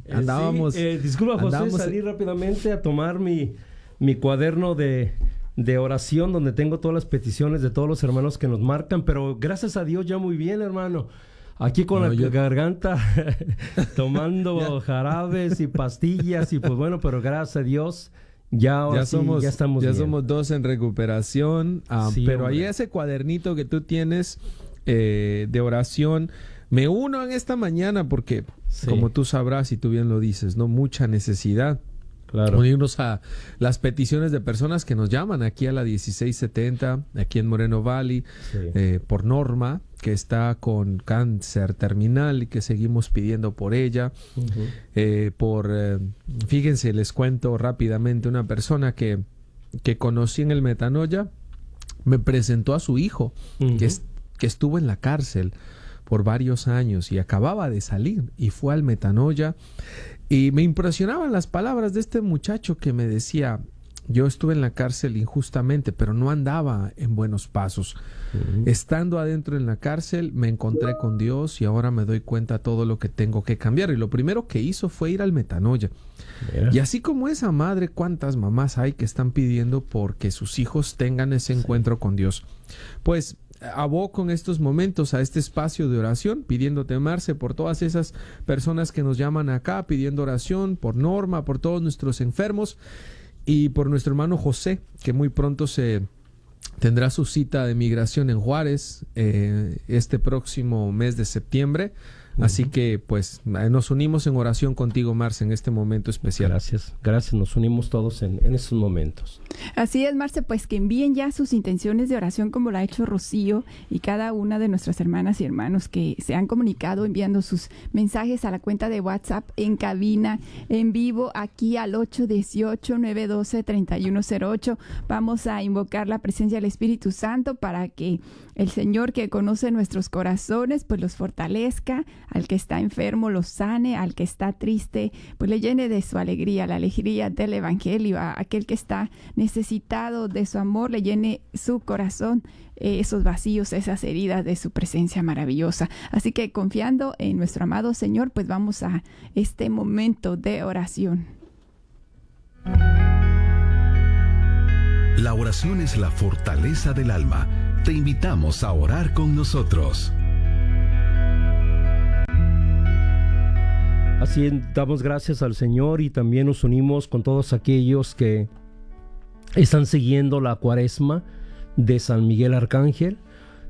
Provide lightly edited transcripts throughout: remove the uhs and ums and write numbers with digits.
Andábamos... disculpa, José, salí rápidamente a tomar mi cuaderno de oración donde tengo todas las peticiones de todos los hermanos que nos marcan, pero gracias a Dios ya muy bien, hermano. Aquí con la garganta tomando jarabes y pastillas y pues bueno, pero gracias a Dios ya estamos bien. Somos dos en recuperación, Sí, pero hombre. ahí ese cuadernito que tú tienes de oración, me uno en esta mañana porque, como tú sabrás y tú bien lo dices, ¿no? Mucha necesidad. Claro. Unirnos a las peticiones de personas que nos llaman aquí a la 1670, aquí en Moreno Valley, por Norma, que está con cáncer terminal y que seguimos pidiendo por ella. Fíjense, les cuento rápidamente, una persona que conocí en el Metanoia me presentó a su hijo, que estuvo en la cárcel por varios años y acababa de salir y fue al Metanoia. Y me impresionaban las palabras de este muchacho que me decía: yo estuve en la cárcel injustamente, pero no andaba en buenos pasos. Estando adentro en la cárcel, me encontré con Dios y ahora me doy cuenta de todo lo que tengo que cambiar. Y lo primero que hizo fue ir al Metanoia. Mira. Y así como esa madre, ¿cuántas mamás hay que están pidiendo porque sus hijos tengan ese encuentro con Dios? Pues aboco en estos momentos a este espacio de oración, pidiéndote, Marce, por todas esas personas que nos llaman acá, pidiendo oración, por Norma, por todos nuestros enfermos y por nuestro hermano José, que muy pronto se tendrá su cita de migración en Juárez este próximo mes de septiembre. Así que pues nos unimos en oración contigo, Marce, en este momento especial. Gracias, nos unimos todos en estos momentos. Así es, Marce, pues que envíen ya sus intenciones de oración como lo ha hecho Rocío y cada una de nuestras hermanas y hermanos que se han comunicado enviando sus mensajes a la cuenta de WhatsApp en cabina, en vivo, aquí al 818-912-3108. Vamos a invocar la presencia del Espíritu Santo para que el Señor, que conoce nuestros corazones, pues los fortalezca, al que está enfermo lo sane, al que está triste pues le llene de su alegría, la alegría del Evangelio, a aquel que está necesitado de su amor, le llene su corazón, esos vacíos, esas heridas de su presencia maravillosa. Así que confiando en nuestro amado Señor, pues vamos a este momento de oración. La oración es la fortaleza del alma. Te invitamos a orar con nosotros. Así damos gracias al Señor y también nos unimos con todos aquellos que están siguiendo la cuaresma de San Miguel Arcángel,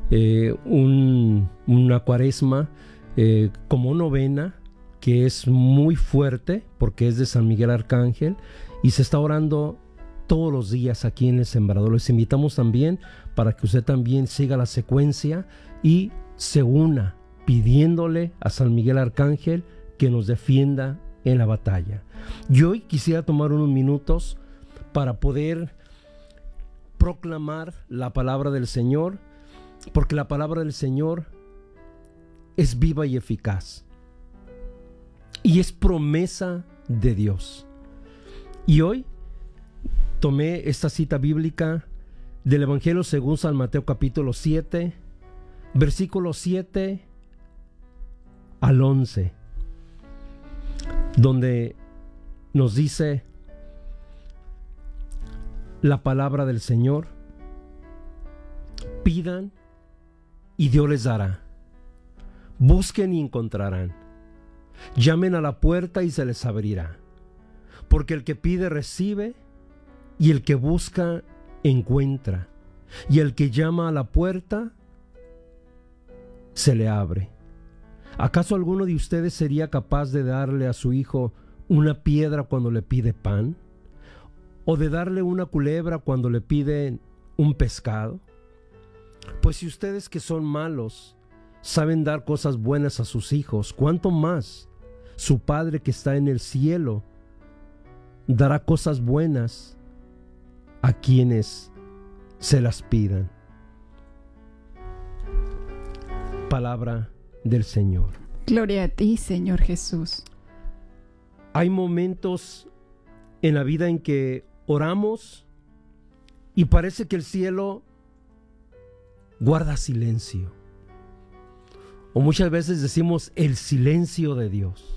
una cuaresma como novena que es muy fuerte porque es de San Miguel Arcángel y se está orando todos los días aquí en El Sembrador. Les invitamos también para que usted también siga la secuencia y se una pidiéndole a San Miguel Arcángel que nos defienda en la batalla. Yo hoy quisiera tomar unos minutos para poder proclamar la palabra del Señor, porque la palabra del Señor es viva y eficaz y es promesa de Dios. Y hoy tomé esta cita bíblica del Evangelio según San Mateo capítulo 7, versículos 7 al 11, donde nos dice la palabra del Señor: pidan y Dios les dará, busquen y encontrarán, llamen a la puerta y se les abrirá, porque el que pide recibe, y el que busca encuentra, y el que llama a la puerta se le abre. ¿Acaso alguno de ustedes sería capaz de darle a su hijo una piedra cuando le pide pan? ¿O de darle una culebra cuando le piden un pescado? Pues si ustedes, que son malos, saben dar cosas buenas a sus hijos, ¿cuánto más su Padre que está en el cielo dará cosas buenas a quienes se las pidan? Palabra del Señor. Gloria a ti, Señor Jesús. Hay momentos en la vida en que oramos y parece que el cielo guarda silencio. O muchas veces decimos el silencio de Dios.